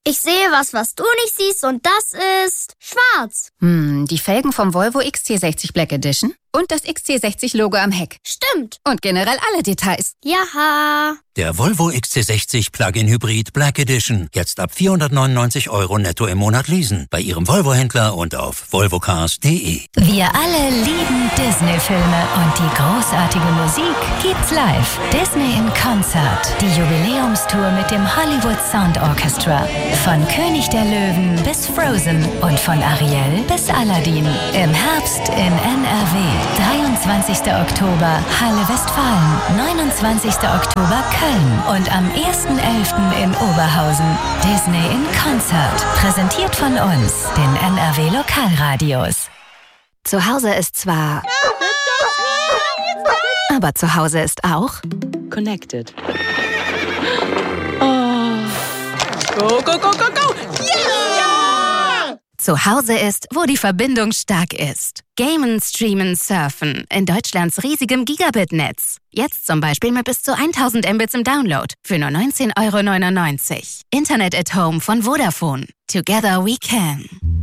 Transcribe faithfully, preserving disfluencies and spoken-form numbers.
Ich sehe was, was du nicht siehst, und das ist schwarz. Hm, die Felgen vom Volvo X C sechzig Black Edition und das X C sechzig Logo am Heck. Stimmt. Und generell alle Details. Jaha. Der Volvo X C sechzig Plug-in Hybrid Black Edition. Jetzt ab vierhundertneunundneunzig Euro netto im Monat leasen. Bei Ihrem Volvo-Händler und auf volvo cars punkt de. Wir alle lieben Disney-Filme und die großartige Musik gibt's live. Disney in Concert. Die Jubiläumstour mit dem Hollywood Sound Orchestra. Von König der Löwen bis Frozen und von Ariel bis Aladdin. Im Herbst in N R W. dreiundzwanzigster Oktober Halle Westfalen. neunundzwanzigster Oktober Köln. Und am ersten elften in Oberhausen. Disney in Concert. Präsentiert von uns, den N R W Lokalradios. Zu Hause ist zwar... Aber zu Hause ist auch... Connected. Oh. Go, go, go, go, go! Yeah! Zu Hause ist, wo die Verbindung stark ist. Gamen, Streamen, Surfen in Deutschlands riesigem Gigabit-Netz. Jetzt zum Beispiel mit bis zu tausend Mbits im Download für nur neunzehn Euro neunundneunzig. Internet at Home von Vodafone. Together we can.